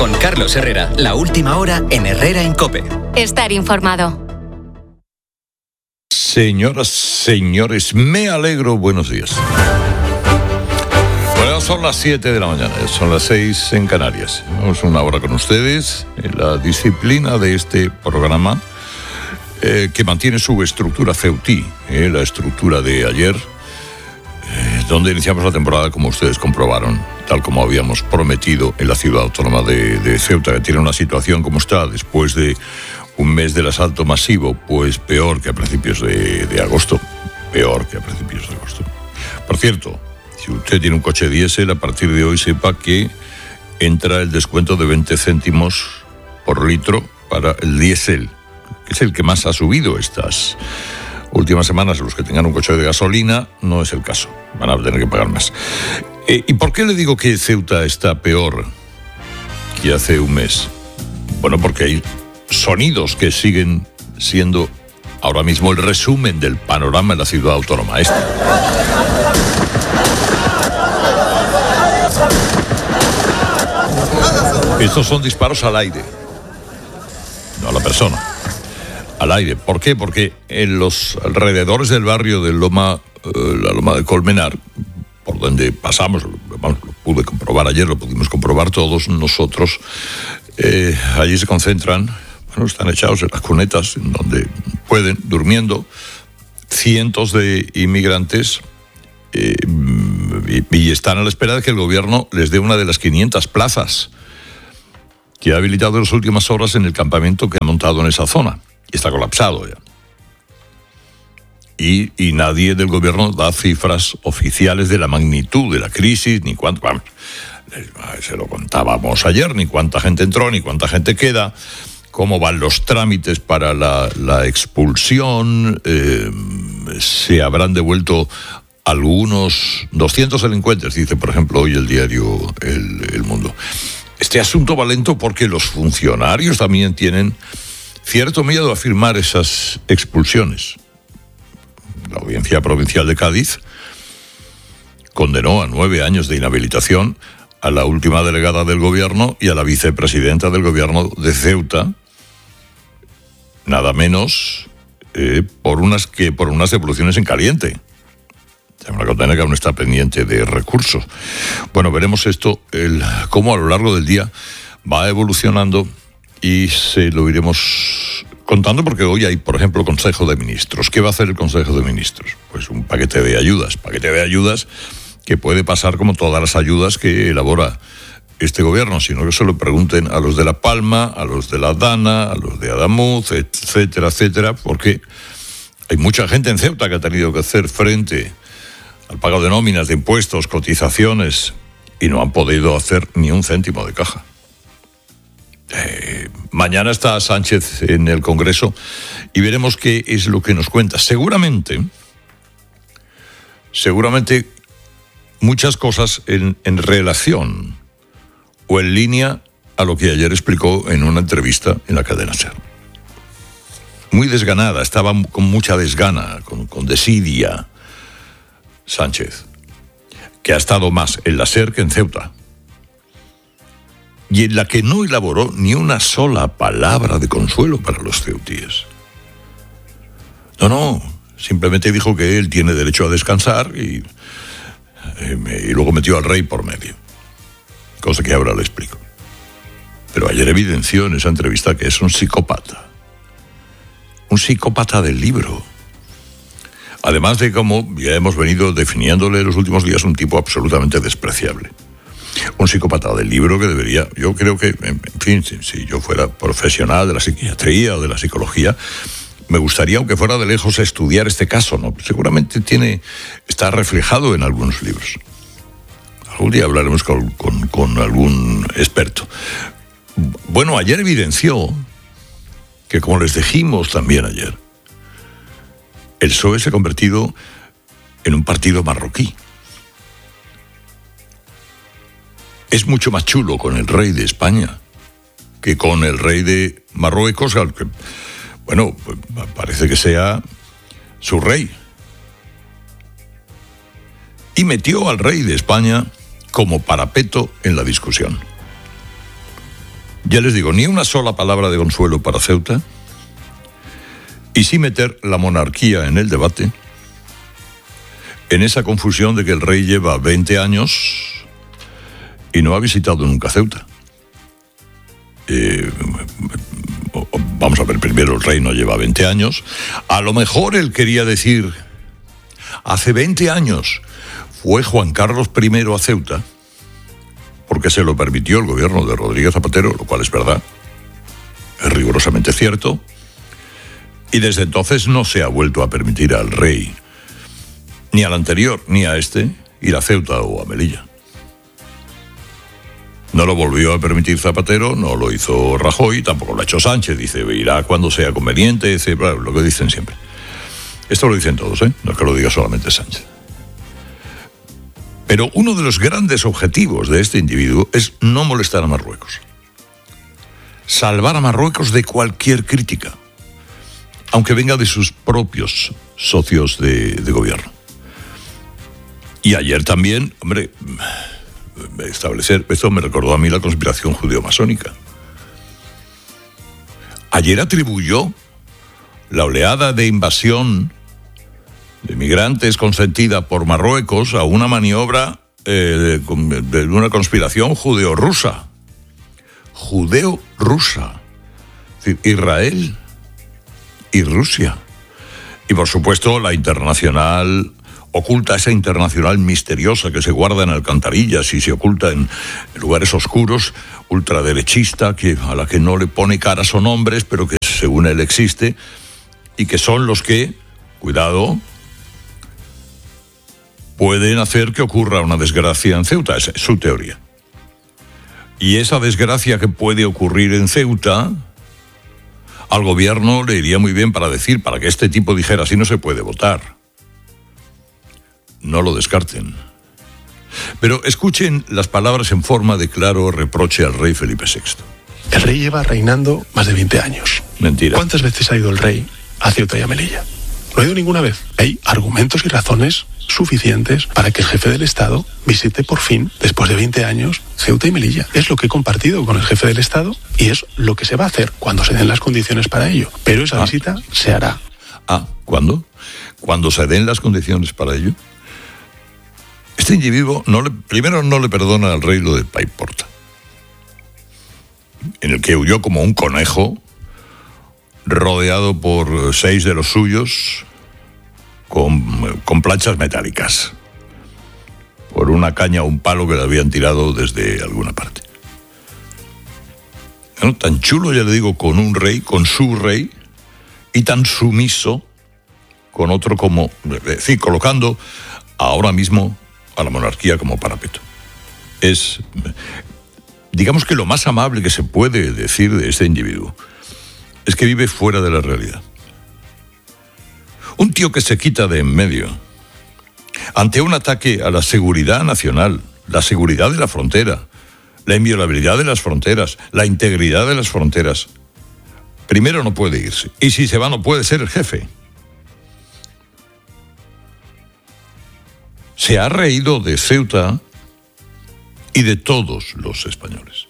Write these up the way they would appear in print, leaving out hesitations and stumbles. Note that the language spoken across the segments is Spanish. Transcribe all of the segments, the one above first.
Con Carlos Herrera, la última hora en Herrera en COPE. Estar informado. Señoras, señores, me alegro, buenos días. Bueno, son las 7 de la mañana, son las 6 en Canarias. Vamos una hora con ustedes en la disciplina de este programa que mantiene su estructura ceutí, la estructura de ayer, donde iniciamos la temporada, como ustedes comprobaron, tal como habíamos prometido en la ciudad autónoma de Ceuta, que tiene una situación como está después de un mes del asalto masivo, pues peor que a principios de agosto. Peor que a principios de agosto. Por cierto, si usted tiene un coche diésel, a partir de hoy sepa que entra el descuento de 20 céntimos por litro para el diésel, que es el que más ha subido estas últimas semanas. Los que tengan un coche de gasolina, no es el caso. Van a tener que pagar más. ¿Y por qué le digo que Ceuta está peor que hace un mes? Bueno, porque hay sonidos que siguen siendo ahora mismo el resumen del panorama en la ciudad autónoma esta. Estos son disparos al aire, no a la persona, al aire. ¿Por qué? Porque en los alrededores del barrio de la Loma de Colmenar, por donde pasamos, lo pude comprobar ayer, lo pudimos comprobar todos nosotros, allí se concentran. Bueno, están echados en las cunetas, en donde pueden, durmiendo, cientos de inmigrantes y están a la espera de que el gobierno les dé una de las 500 plazas que ha habilitado en las últimas horas en el campamento que ha montado en esa zona. Y está colapsado ya. Y nadie del gobierno da cifras oficiales de la magnitud de la crisis, ni cuánto. Vamos, se lo contábamos ayer, ni cuánta gente entró, ni cuánta gente queda. Cómo van los trámites para la expulsión, se habrán devuelto algunos 200 delincuentes, dice por ejemplo hoy el diario El Mundo. Este asunto va lento porque los funcionarios también tienen cierto miedo a firmar esas expulsiones. La Audiencia Provincial de Cádiz condenó a 9 años de inhabilitación a la última delegada del gobierno y a la vicepresidenta del gobierno de Ceuta, nada menos por unas devoluciones en caliente. Una condena que aún está pendiente de recursos. Bueno, veremos esto, cómo a lo largo del día va evolucionando y se lo iremos contando, porque hoy hay, por ejemplo, Consejo de Ministros. ¿Qué va a hacer el Consejo de Ministros? Pues un paquete de ayudas que puede pasar como todas las ayudas que elabora este gobierno, sino que se lo pregunten a los de La Palma, a los de La Dana, a los de Adamuz, etcétera, etcétera, porque hay mucha gente en Ceuta que ha tenido que hacer frente al pago de nóminas, de impuestos, cotizaciones, y no han podido hacer ni un céntimo de caja. Mañana está Sánchez en el Congreso y veremos qué es lo que nos cuenta. Seguramente muchas cosas en relación o en línea a lo que ayer explicó en una entrevista en la cadena SER. Muy desganada, estaba con mucha desgana, con desidia, Sánchez, que ha estado más en la SER que en Ceuta, y en la que no elaboró ni una sola palabra de consuelo para los ceutíes. No, simplemente dijo que él tiene derecho a descansar y luego metió al rey por medio, cosa que ahora le explico. Pero ayer evidenció en esa entrevista que es un psicópata del libro. Además de, como ya hemos venido definiéndole en los últimos días, un tipo absolutamente despreciable. Un psicópata del libro que debería, yo creo que, en fin, si yo fuera profesional de la psiquiatría o de la psicología, me gustaría, aunque fuera de lejos, estudiar este caso, ¿no? Seguramente está reflejado en algunos libros. Algún día hablaremos con algún experto. Bueno, ayer evidenció que, como les dijimos también ayer, el PSOE se ha convertido en un partido marroquí. Es mucho más chulo con el rey de España que con el rey de Marruecos, al que, bueno, parece que sea su rey. Y metió al rey de España como parapeto en la discusión. Ya les digo, ni una sola palabra de consuelo para Ceuta, y sí meter la monarquía en el debate, en esa confusión de que el rey lleva 20 años y no ha visitado nunca Ceuta. Vamos a ver, primero, el rey no lleva 20 años. A lo mejor él quería decir, hace 20 años fue Juan Carlos I a Ceuta, porque se lo permitió el gobierno de Rodríguez Zapatero, lo cual es verdad, es rigurosamente cierto, y desde entonces no se ha vuelto a permitir al rey, ni al anterior, ni a este, ir a Ceuta o a Melilla. No lo volvió a permitir Zapatero, no lo hizo Rajoy, tampoco lo ha hecho Sánchez, dice, irá cuando sea conveniente, dice, lo que dicen siempre. Esto lo dicen todos, no es que lo diga solamente Sánchez. Pero uno de los grandes objetivos de este individuo es no molestar a Marruecos. Salvar a Marruecos de cualquier crítica, aunque venga de sus propios socios de gobierno. Y ayer también, hombre, esto me recordó a mí la conspiración judeo-masónica. Ayer atribuyó la oleada de invasión de migrantes consentida por Marruecos a una maniobra de una conspiración judeo-rusa. Judeo-rusa. Es decir, Israel y Rusia. Y por supuesto la internacional oculta, esa internacional misteriosa que se guarda en alcantarillas y se oculta en lugares oscuros, ultraderechista, a la que no le pone caras o nombres, pero que según él existe, y que son los que, cuidado, pueden hacer que ocurra una desgracia en Ceuta. Esa es su teoría. Y esa desgracia que puede ocurrir en Ceuta, al gobierno le iría muy bien para que este tipo dijera, así no se puede votar. No lo descarten. Pero escuchen las palabras en forma de claro reproche al rey Felipe VI. El rey lleva reinando más de 20 años. Mentira. ¿Cuántas veces ha ido el rey a Ceuta y a Melilla? No ha ido ninguna vez. Hay argumentos y razones suficientes para que el jefe del Estado visite por fin, después de 20 años, Ceuta y Melilla. Es lo que he compartido con el jefe del Estado y es lo que se va a hacer cuando se den las condiciones para ello. Pero esa visita se hará. ¿Cuándo? Cuando se den las condiciones para ello. Este individuo primero no le perdona al rey lo de Paiporta, en el que huyó como un conejo, rodeado por 6 de los suyos, con planchas metálicas, por una caña o un palo que le habían tirado desde alguna parte. ¿No? Tan chulo, ya le digo, con un rey, con su rey, y tan sumiso con otro como, es decir, colocando ahora mismo a la monarquía como parapeto. Es, digamos que lo más amable que se puede decir de este individuo es que vive fuera de la realidad. Un tío que se quita de en medio ante un ataque a la seguridad nacional, la seguridad de la frontera, la inviolabilidad de las fronteras, la integridad de las fronteras. Primero no puede irse. Y si se va no puede ser el jefe. Se ha reído de Ceuta y de todos los españoles.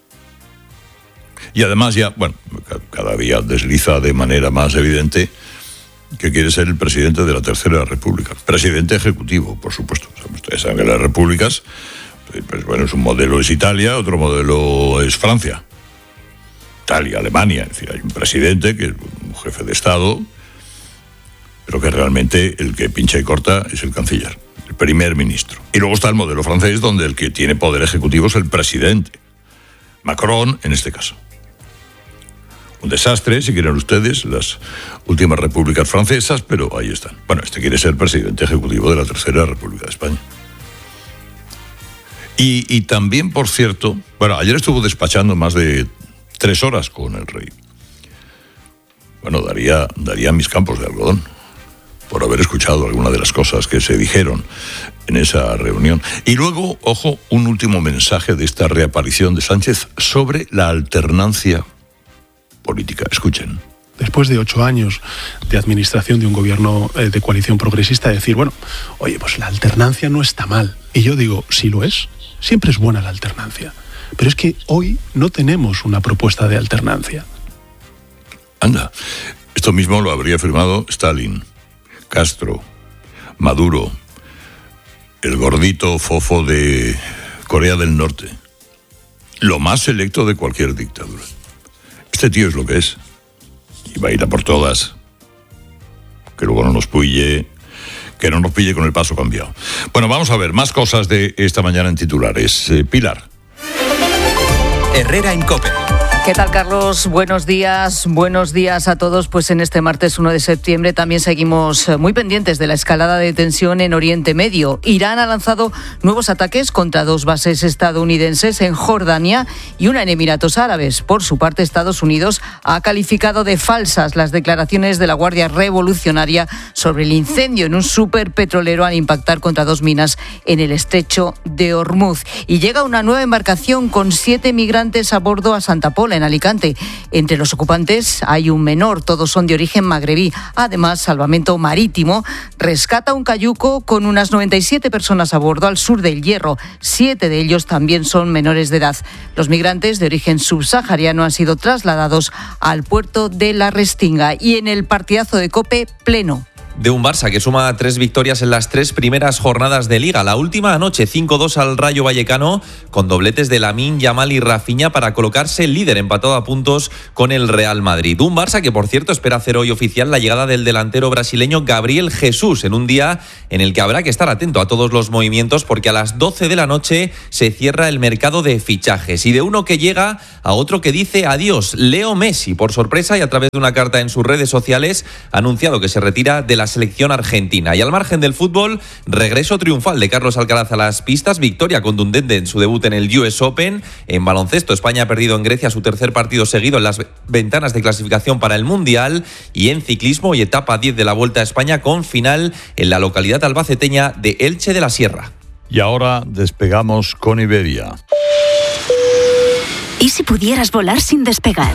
Y además ya, cada día desliza de manera más evidente que quiere ser el presidente de la Tercera República. Presidente ejecutivo, por supuesto. Ustedes saben que las repúblicas, es un modelo es Italia, otro modelo es Francia. Italia, Alemania, es decir, hay un presidente que es un jefe de Estado, pero que realmente el que pincha y corta es el canciller, el primer ministro. Y luego está el modelo francés, donde el que tiene poder ejecutivo es el presidente. Macron, en este caso. Un desastre, si quieren ustedes, las últimas repúblicas francesas, pero ahí están. Este quiere ser presidente ejecutivo de la Tercera República de España. Y también, por cierto, ayer estuvo despachando más de 3 horas con el rey. Daría mis campos de algodón por haber escuchado alguna de las cosas que se dijeron en esa reunión. Y luego, ojo, un último mensaje de esta reaparición de Sánchez sobre la alternancia política. Escuchen. Después de 8 años de administración de un gobierno de coalición progresista, decir, pues la alternancia no está mal. Y yo digo, si lo es, siempre es buena la alternancia. Pero es que hoy no tenemos una propuesta de alternancia. Anda, esto mismo lo habría firmado Stalin, Castro, Maduro, el gordito fofo de Corea del Norte. Lo más selecto de cualquier dictadura. Este tío es lo que es. Y va a ir a por todas. Que luego no nos pille con el paso cambiado. Bueno, vamos a ver más cosas de esta mañana en titulares. Pilar. Herrera en COPE. ¿Qué tal, Carlos? Buenos días a todos. Pues en este martes 1 de septiembre también seguimos muy pendientes de la escalada de tensión en Oriente Medio. Irán ha lanzado nuevos ataques contra 2 bases estadounidenses en Jordania y una en Emiratos Árabes. Por su parte, Estados Unidos ha calificado de falsas las declaraciones de la Guardia Revolucionaria sobre el incendio en un superpetrolero al impactar contra 2 minas en el estrecho de Hormuz. Y llega una nueva embarcación con 7 migrantes a bordo a Santa Pola, en Alicante. Entre los ocupantes hay un menor, todos son de origen magrebí. Además, Salvamento Marítimo rescata un cayuco con unas 97 personas a bordo al sur del Hierro. 7 de ellos también son menores de edad. Los migrantes de origen subsahariano han sido trasladados al puerto de La Restinga. Y en el partidazo de COPE, pleno de un Barça que suma 3 victorias en las 3 primeras jornadas de Liga. La última anoche, 5-2 al Rayo Vallecano, con dobletes de Lamine Yamal y Rafinha para colocarse líder, empatado a puntos con el Real Madrid. Un Barça que, por cierto, espera hacer hoy oficial la llegada del delantero brasileño Gabriel Jesús, en un día en el que habrá que estar atento a todos los movimientos, porque a las 12 de la noche se cierra el mercado de fichajes. Y de uno que llega a otro que dice adiós. Leo Messi, por sorpresa y a través de una carta en sus redes sociales, ha anunciado que se retira de la selección argentina. Y al margen del fútbol, regreso triunfal de Carlos Alcaraz a las pistas, victoria contundente en su debut en el US Open. En baloncesto, España ha perdido en Grecia su tercer partido seguido en las ventanas de clasificación para el Mundial. Y en ciclismo, y etapa 10 de la Vuelta a España con final en la localidad albaceteña de Elche de la Sierra. Y ahora despegamos con Iberia. ¿Y si pudieras volar sin despegar?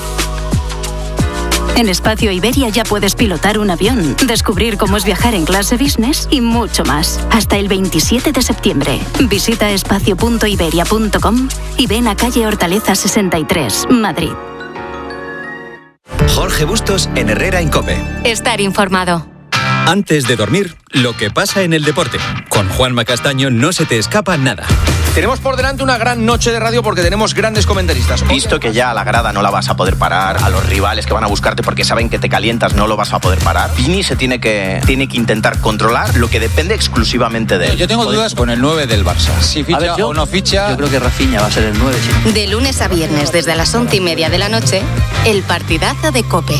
En Espacio Iberia ya puedes pilotar un avión, descubrir cómo es viajar en clase business y mucho más. Hasta el 27 de septiembre. Visita espacio.iberia.com y ven a calle Hortaleza 63, Madrid. Jorge Bustos en Herrera en COPE. Estar informado. Antes de dormir, lo que pasa en el deporte. Con Juanma Castaño no se te escapa nada. Tenemos por delante una gran noche de radio porque tenemos grandes comentaristas. Visto que ya a la grada no la vas a poder parar, a los rivales que van a buscarte porque saben que te calientas no lo vas a poder parar, Vini se tiene que intentar controlar lo que depende exclusivamente de él. Yo tengo dudas con el 9 del Barça. Si ficha o no ficha. Yo creo que Rafinha va a ser el 9. Sí. De lunes a viernes desde las 11:30 de la noche, el partidazo de COPE.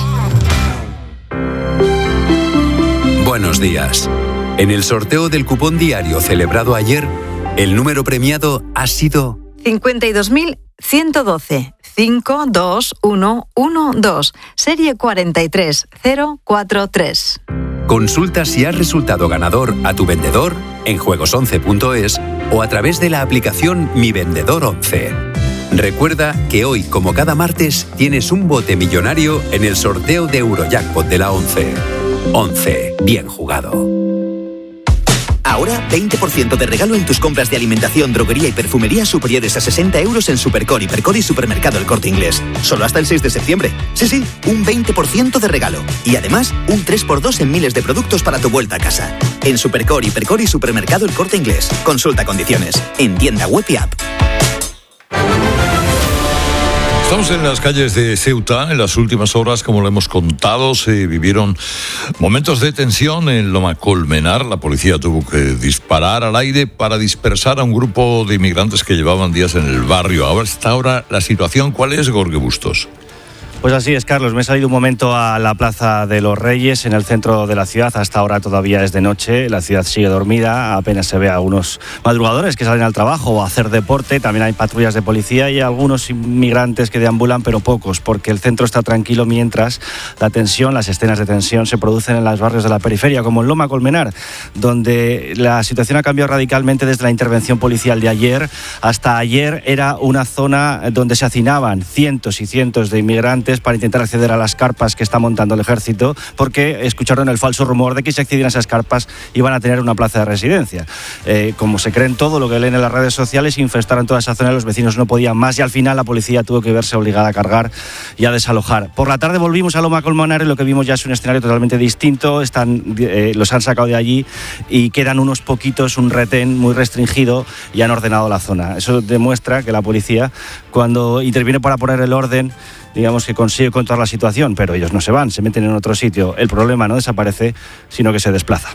Buenos días. En el sorteo del cupón diario celebrado ayer, el número premiado ha sido 52.112 52112, serie 43043. Consulta si has resultado ganador a tu vendedor en juegos11.es o a través de la aplicación Mi Vendedor 11. Recuerda que hoy, como cada martes, tienes un bote millonario en el sorteo de Eurojackpot de la 11. 11. Bien jugado. Ahora, 20% de regalo en tus compras de alimentación, droguería y perfumería superiores a 60 euros en Supercore, Hipercore y Supermercado El Corte Inglés. Solo hasta el 6 de septiembre. Sí, un 20% de regalo. Y además, un 3x2 en miles de productos para tu vuelta a casa. En Supercore, Hipercore y Supermercado El Corte Inglés. Consulta condiciones. En tienda web y app. Estamos en las calles de Ceuta. En las últimas horas, como lo hemos contado, se vivieron momentos de tensión en Loma Colmenar. La policía tuvo que disparar al aire para dispersar a un grupo de inmigrantes que llevaban días en el barrio. Ahora está la situación. ¿Cuál es, Jorge Bustos? Pues así es, Carlos. Me he salido un momento a la Plaza de los Reyes, en el centro de la ciudad. Hasta ahora todavía es de noche, la ciudad sigue dormida, apenas se ve a algunos madrugadores que salen al trabajo o a hacer deporte. También hay patrullas de policía y algunos inmigrantes que deambulan, pero pocos, porque el centro está tranquilo mientras las escenas de tensión se producen en los barrios de la periferia, como en Loma Colmenar, donde la situación ha cambiado radicalmente desde la intervención policial de ayer. Hasta ayer era una zona donde se hacinaban cientos y cientos de inmigrantes puentes para intentar acceder a las carpas que está montando el ejército, porque escucharon el falso rumor de que si accedían a esas carpas iban a tener una plaza de residencia. Como se creen todo lo que leen en las redes sociales, infestaron toda esa zona, los vecinos no podían más y al final la policía tuvo que verse obligada a cargar y a desalojar. Por la tarde volvimos a Loma Colmenar y lo que vimos ya es un escenario totalmente distinto. Los han sacado de allí y quedan unos poquitos, un retén muy restringido, y han ordenado la zona. Eso demuestra que la policía, cuando interviene para poner el orden, digamos que consigue controlar la situación, pero ellos no se van, se meten en otro sitio. El problema no desaparece, sino que se desplaza.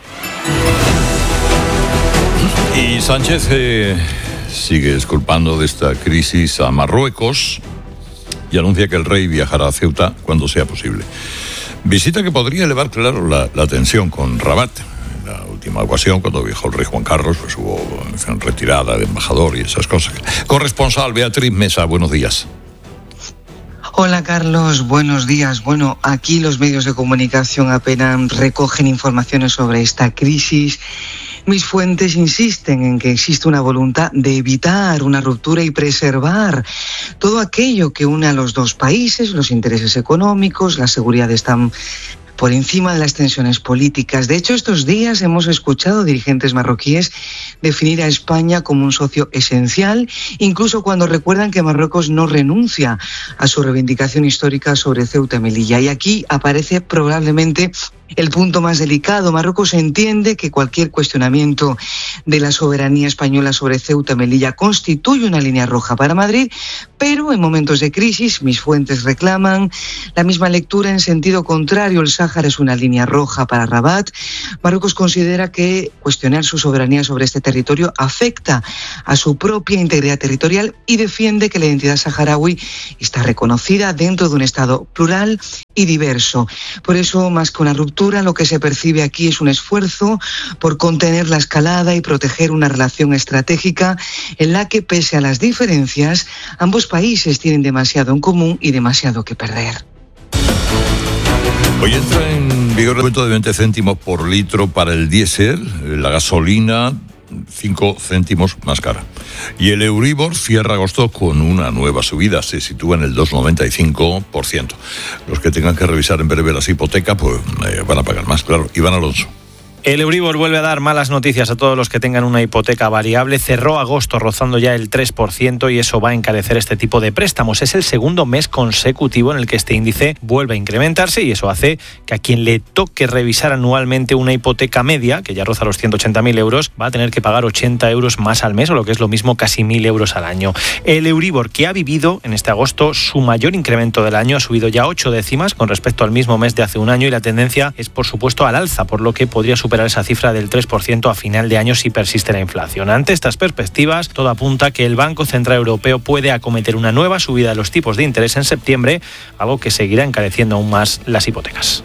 Y Sánchez sigue exculpando de esta crisis a Marruecos y anuncia que el rey viajará a Ceuta cuando sea posible. Visita que podría elevar, claro, la tensión con Rabat. En la última ocasión, cuando viajó el rey Juan Carlos, pues hubo retirada de embajador y esas cosas. Corresponsal Beatriz Mesa, buenos días. Hola Carlos, buenos días. Bueno, aquí los medios de comunicación apenas recogen informaciones sobre esta crisis. Mis fuentes insisten en que existe una voluntad de evitar una ruptura y preservar todo aquello que une a los dos países, los intereses económicos, la seguridad están por encima de las tensiones políticas. De hecho, estos días hemos escuchado dirigentes marroquíes definir a España como un socio esencial, incluso cuando recuerdan que Marruecos no renuncia a su reivindicación histórica sobre Ceuta y Melilla. Y aquí aparece probablemente el punto más delicado. Marruecos entiende que cualquier cuestionamiento de la soberanía española sobre Ceuta y Melilla constituye una línea roja para Madrid, pero en momentos de crisis, mis fuentes reclaman la misma lectura en sentido contrario. El Sáhara es una línea roja para Rabat. Marruecos considera que cuestionar su soberanía sobre este territorio afecta a su propia integridad territorial y defiende que la identidad saharaui está reconocida dentro de un Estado plural y diverso. Por eso, más que una ruptura, lo que se percibe aquí es un esfuerzo por contener la escalada y proteger una relación estratégica en la que, pese a las diferencias, ambos países tienen demasiado en común y demasiado que perder. Hoy entra en vigor el aumento de 20 céntimos por litro para el diésel, la gasolina 5 céntimos más cara. Y el Euribor cierra agosto con una nueva subida, se sitúa en el 2,95%. Los que tengan que revisar en breve las hipotecas, pues van a pagar más, claro. Iván Alonso. El Euribor vuelve a dar malas noticias a todos los que tengan una hipoteca variable. Cerró agosto rozando ya el 3% y eso va a encarecer este tipo de préstamos. Es el segundo mes consecutivo en el que este índice vuelve a incrementarse y eso hace que a quien le toque revisar anualmente una hipoteca media, que ya roza los 180.000 euros, va a tener que pagar 80 euros más al mes, o lo que es lo mismo, casi 1.000 euros al año. El Euribor, que ha vivido en este agosto su mayor incremento del año, ha subido ya 8 décimas con respecto al mismo mes de hace un año y la tendencia es, por supuesto, al alza, por lo que podría superar esa cifra del 3% a final de año si persiste la inflación. Ante estas perspectivas, todo apunta que el Banco Central Europeo puede acometer una nueva subida de los tipos de interés en septiembre, algo que seguirá encareciendo aún más las hipotecas.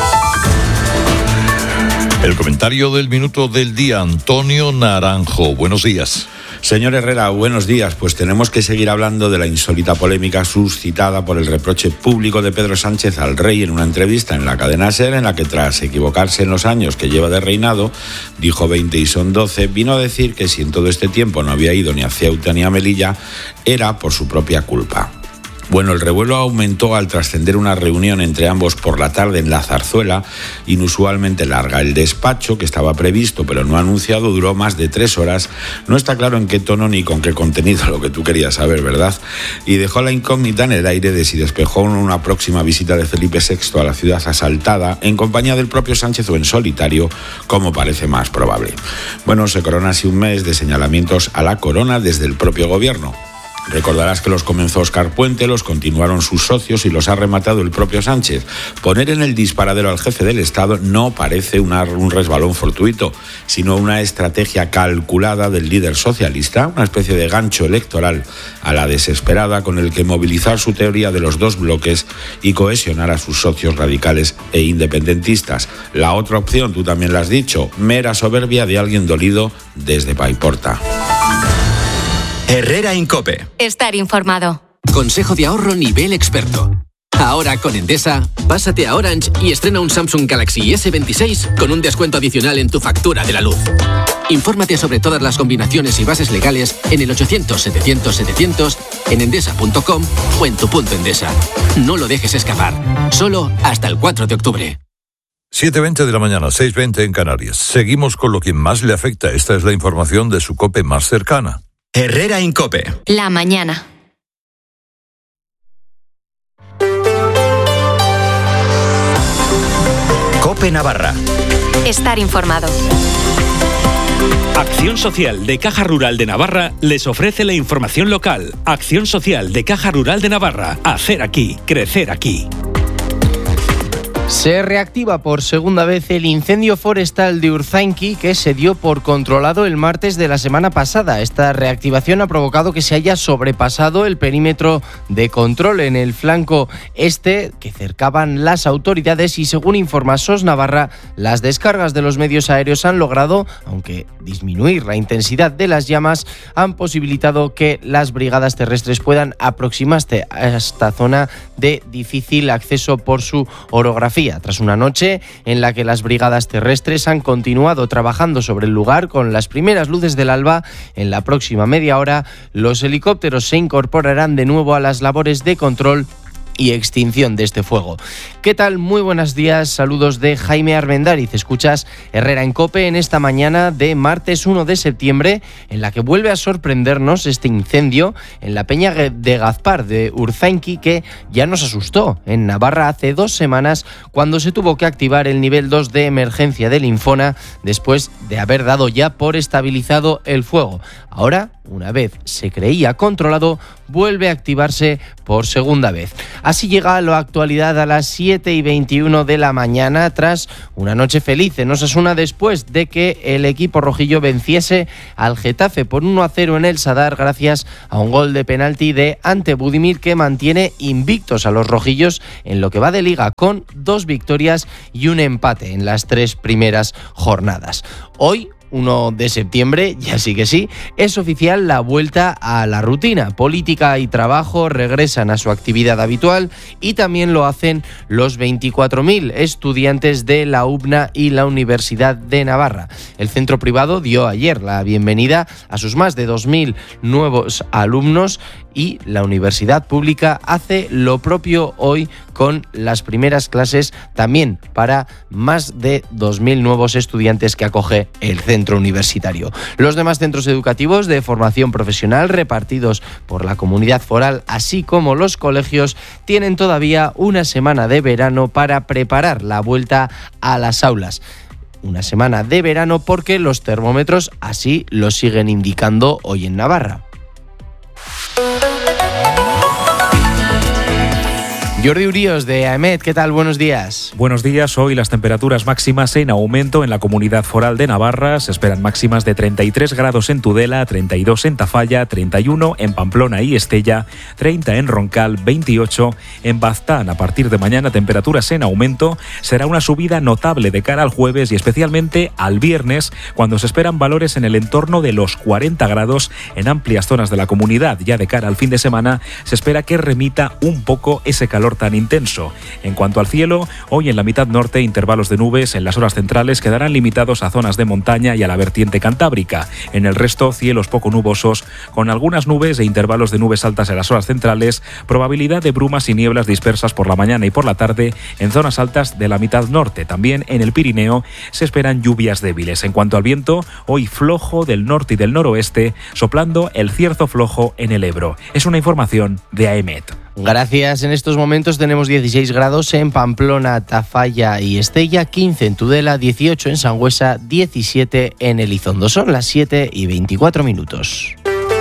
El comentario del minuto del día, Antonio Naranjo. Buenos días. Señor Herrera, buenos días. Pues tenemos que seguir hablando de la insólita polémica suscitada por el reproche público de Pedro Sánchez al rey en una entrevista en la cadena SER, en la que tras equivocarse en los años que lleva de reinado, dijo 20 y son 12, vino a decir que si en todo este tiempo no había ido ni a Ceuta ni a Melilla, era por su propia culpa. Bueno, el revuelo aumentó al trascender una reunión entre ambos por la tarde en la Zarzuela, inusualmente larga. El despacho, que estaba previsto pero no anunciado, duró más de 3 horas. No está claro en qué tono ni con qué contenido, lo que tú querías saber, ¿verdad? Y dejó la incógnita en el aire de si despejó una próxima visita de Felipe VI a la ciudad asaltada, en compañía del propio Sánchez o en solitario, como parece más probable. Bueno, se corona así un mes de señalamientos a la corona desde el propio gobierno. Recordarás que los comenzó Óscar Puente, los continuaron sus socios y los ha rematado el propio Sánchez. Poner en el disparadero al jefe del Estado no parece un resbalón fortuito, sino una estrategia calculada del líder socialista, una especie de gancho electoral a la desesperada con el que movilizar su teoría de los dos bloques y cohesionar a sus socios radicales e independentistas. La otra opción, tú también la has dicho, mera soberbia de alguien dolido desde Paiporta. Herrera en COPE. Estar informado. Consejo de ahorro nivel experto. Ahora con Endesa, pásate a Orange y estrena un Samsung Galaxy S26 con un descuento adicional en tu factura de la luz. Infórmate sobre todas las combinaciones y bases legales en el 800-700-700, en endesa.com o en tu punto Endesa. No lo dejes escapar. Solo hasta el 4 de octubre. 7:20 de la mañana, 6:20 en Canarias. Seguimos con lo que más le afecta. Esta es la información de su COPE más cercana. Herrera Incope. La mañana. COPE Navarra. Estar informado. Acción Social de Caja Rural de Navarra les ofrece la información local. Acción Social de Caja Rural de Navarra. Hacer aquí, crecer aquí. Se reactiva por segunda vez el incendio forestal de Urzainqui, que se dio por controlado el martes de la semana pasada. Esta reactivación ha provocado que se haya sobrepasado el perímetro de control en el flanco este que cercaban las autoridades y, según informa SOS Navarra, las descargas de los medios aéreos han logrado, aunque disminuir la intensidad de las llamas, han posibilitado que las brigadas terrestres puedan aproximarse a esta zona de difícil acceso por su orografía. Tras una noche en la que las brigadas terrestres han continuado trabajando sobre el lugar con las primeras luces del alba, en la próxima media hora los helicópteros se incorporarán de nuevo a las labores de control y extinción de este fuego. ¿Qué tal? Muy buenos días, saludos de Jaime Armendariz. Escuchas Herrera en COPE en esta mañana de martes 1 de septiembre, en la que vuelve a sorprendernos este incendio en la peña de Gazpar de Urzainqui, que ya nos asustó en Navarra hace 2 semanas cuando se tuvo que activar el nivel 2 de emergencia del Infona después de haber dado ya por estabilizado el fuego. Ahora, una vez se creía controlado, vuelve a activarse por segunda vez. Así llega a la actualidad a las 7:21 de la mañana, tras una noche feliz en Osasuna después de que el equipo rojillo venciese al Getafe por 1-0 en el Sadar gracias a un gol de penalti de Ante Budimir, que mantiene invictos a los rojillos en lo que va de liga, con 2 victorias y un empate en las 3 primeras jornadas. Hoy, 1 de septiembre, ya sí que sí, es oficial la vuelta a la rutina. Política y trabajo regresan a su actividad habitual y también lo hacen los 24.000 estudiantes de la UBNA y la Universidad de Navarra. El centro privado dio ayer la bienvenida a sus más de 2.000 nuevos alumnos y la universidad pública hace lo propio hoy con las primeras clases también para más de 2.000 nuevos estudiantes que acoge el centro universitario. Los demás centros educativos de formación profesional repartidos por la comunidad foral, así como los colegios, tienen todavía una semana de verano para preparar la vuelta a las aulas. Una semana de verano porque los termómetros así lo siguen indicando hoy en Navarra. Jordi Urios de AEMET, ¿qué tal? Buenos días. Buenos días. Hoy las temperaturas máximas en aumento en la Comunidad Foral de Navarra. Se esperan máximas de 33 grados en Tudela, 32 en Tafalla, 31 en Pamplona y Estella, 30 en Roncal, 28 en Baztán. A partir de mañana, temperaturas en aumento. Será una subida notable de cara al jueves y especialmente al viernes, cuando se esperan valores en el entorno de los 40 grados en amplias zonas de la comunidad. Ya de cara al fin de semana, se espera que remita un poco ese calor tan intenso. En cuanto al cielo, hoy en la mitad norte, intervalos de nubes en las horas centrales quedarán limitados a zonas de montaña y a la vertiente cantábrica. En el resto, cielos poco nubosos, con algunas nubes e intervalos de nubes altas en las horas centrales, probabilidad de brumas y nieblas dispersas por la mañana y por la tarde en zonas altas de la mitad norte. También en el Pirineo se esperan lluvias débiles. En cuanto al viento, hoy flojo del norte y del noroeste, soplando el cierzo flojo en el Ebro. Es una información de AEMET. Gracias. En estos momentos tenemos 16 grados en Pamplona, Tafalla y Estella, 15 en Tudela, 18 en Sangüesa, 17 en Elizondo. Son las 7:24.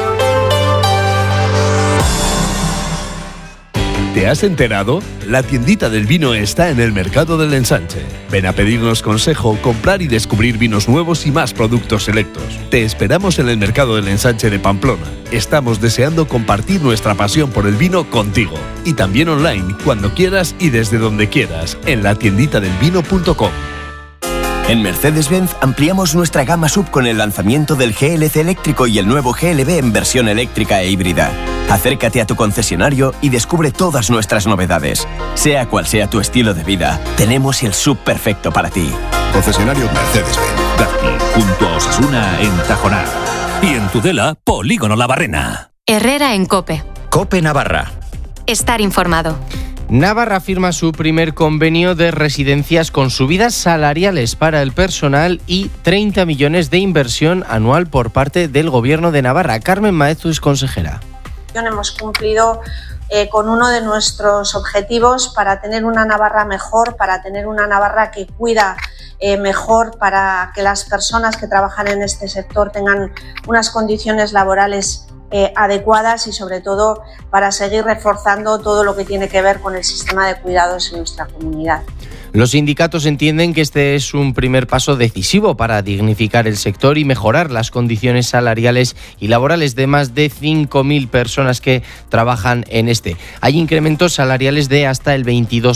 ¿Te has enterado? La tiendita del vino está en el Mercado del Ensanche. Ven a pedirnos consejo, comprar y descubrir vinos nuevos y más productos selectos. Te esperamos en el Mercado del Ensanche de Pamplona. Estamos deseando compartir nuestra pasión por el vino contigo. Y también online, cuando quieras y desde donde quieras, en latienditadelvino.com. En Mercedes-Benz ampliamos nuestra gama SUV con el lanzamiento del GLC eléctrico y el nuevo GLB en versión eléctrica e híbrida. Acércate a tu concesionario y descubre todas nuestras novedades. Sea cual sea tu estilo de vida, tenemos el SUV perfecto para ti. Concesionario Mercedes-Benz. Darty, junto a Osasuna en Tajonar. Y en Tudela, Polígono La Barrena. Herrera en COPE. COPE Navarra. Estar informado. Navarra firma su primer convenio de residencias con subidas salariales para el personal y 30 millones de inversión anual por parte del Gobierno de Navarra. Carmen Maeztu es consejera. Hemos cumplido con uno de nuestros objetivos para tener una Navarra mejor, para tener una Navarra que cuida mejor, para que las personas que trabajan en este sector tengan unas condiciones laborales adecuadas y sobre todo para seguir reforzando todo lo que tiene que ver con el sistema de cuidados en nuestra comunidad. Los sindicatos entienden que este es un primer paso decisivo para dignificar el sector y mejorar las condiciones salariales y laborales de más de 5.000 personas que trabajan en este. Hay incrementos salariales de hasta el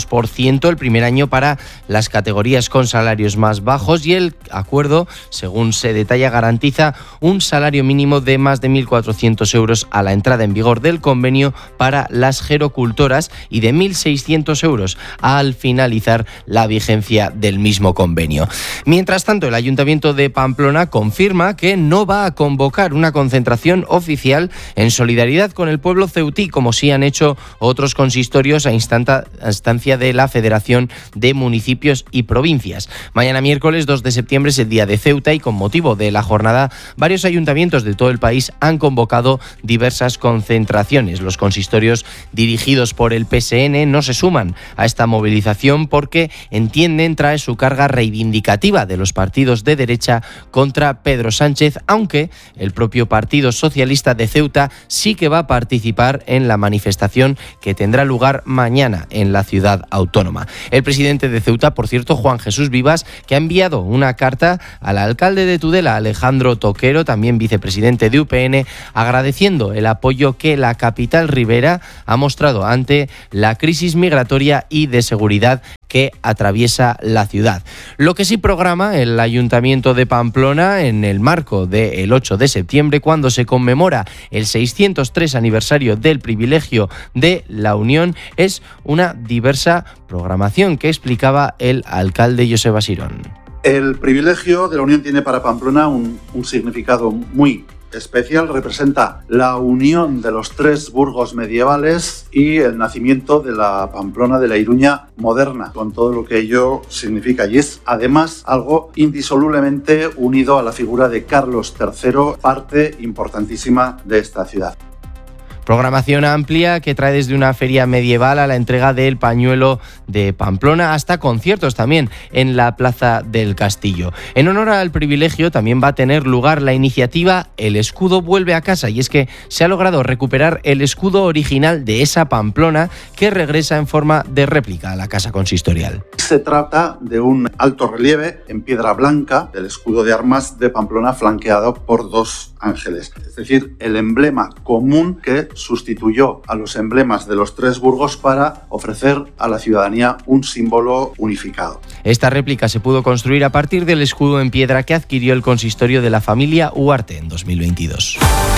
22% el primer año para las categorías con salarios más bajos y el acuerdo, según se detalla, garantiza un salario mínimo de más de 1.400 euros a la entrada en vigor del convenio para las gerocultoras y de 1.600 euros al finalizar la vigencia del mismo convenio. Mientras tanto, el Ayuntamiento de Pamplona confirma que no va a convocar una concentración oficial en solidaridad con el pueblo ceutí, como sí han hecho otros consistorios a instancia de la Federación de Municipios y Provincias. Mañana miércoles 2 de septiembre es el Día de Ceuta y con motivo de la jornada varios ayuntamientos de todo el país han convocado diversas concentraciones. Los consistorios dirigidos por el PSN no se suman a esta movilización porque entienden trae su carga reivindicativa de los partidos de derecha contra Pedro Sánchez, aunque el propio Partido Socialista de Ceuta sí que va a participar en la manifestación que tendrá lugar mañana en la ciudad autónoma. El presidente de Ceuta, por cierto, Juan Jesús Vivas, que ha enviado una carta al alcalde de Tudela, Alejandro Toquero, también vicepresidente de UPN, agradeciendo el apoyo que la capital ribera ha mostrado ante la crisis migratoria y de seguridad que atraviesa la ciudad. Lo que sí programa el Ayuntamiento de Pamplona en el marco del 8 de septiembre, cuando se conmemora el 603 aniversario del privilegio de la Unión, es una diversa programación que explicaba el alcalde Joseba Sirón. El privilegio de la Unión tiene para Pamplona un significado muy especial. Representa la unión de los tres burgos medievales y el nacimiento de la Pamplona de la Iruña moderna, con todo lo que ello significa. Y es además algo indisolublemente unido a la figura de Carlos III, parte importantísima de esta ciudad. Programación amplia que trae desde una feria medieval a la entrega del pañuelo de Pamplona hasta conciertos también en la Plaza del Castillo. En honor al privilegio también va a tener lugar la iniciativa El Escudo vuelve a casa, y es que se ha logrado recuperar el escudo original de esa Pamplona que regresa en forma de réplica a la casa consistorial. Se trata de un alto relieve en piedra blanca del escudo de armas de Pamplona flanqueado por dos ángeles, es decir, el emblema común que sustituyó a los emblemas de los tres burgos para ofrecer a la ciudadanía un símbolo unificado. Esta réplica se pudo construir a partir del escudo en piedra que adquirió el consistorio de la familia Huarte en 2022.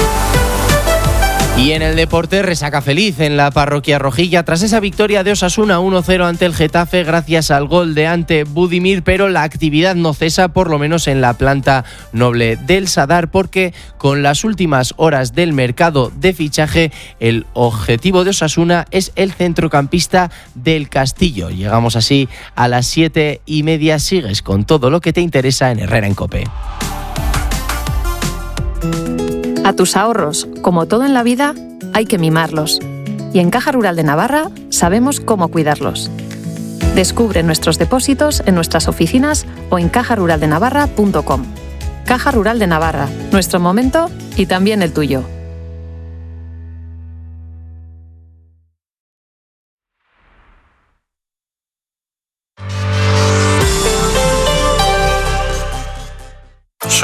Y en el deporte, resaca feliz en la parroquia rojilla tras esa victoria de Osasuna 1-0 ante el Getafe gracias al gol de Ante Budimir, pero la actividad no cesa, por lo menos en la planta noble del Sadar, porque con las últimas horas del mercado de fichaje, el objetivo de Osasuna es el centrocampista del Castillo. Llegamos así a las 7:30. Sigues con todo lo que te interesa en Herrera en COPE. A tus ahorros, como todo en la vida, hay que mimarlos. Y en Caja Rural de Navarra sabemos cómo cuidarlos. Descubre nuestros depósitos en nuestras oficinas o en cajaruraldenavarra.com. Caja Rural de Navarra, nuestro momento y también el tuyo.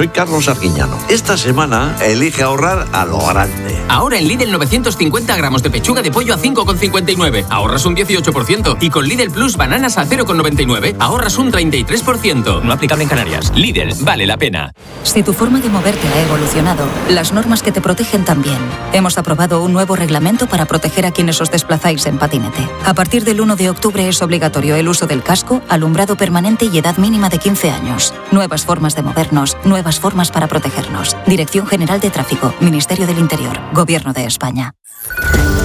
soy Carlos Arguiñano. Esta semana elige ahorrar a lo grande. Ahora en Lidl 950 gramos de pechuga de pollo a 5,59. Ahorras un 18%. Y con Lidl Plus bananas a 0,99. Ahorras un 33%. No aplicable en Canarias. Lidl, vale la pena. Si tu forma de moverte ha evolucionado, las normas que te protegen también. Hemos aprobado un nuevo reglamento para proteger a quienes os desplazáis en patinete. A partir del 1 de octubre es obligatorio el uso del casco, alumbrado permanente y edad mínima de 15 años. Nuevas formas de movernos, nuevas formas para protegernos. Dirección General de Tráfico, Ministerio del Interior, Gobierno de España.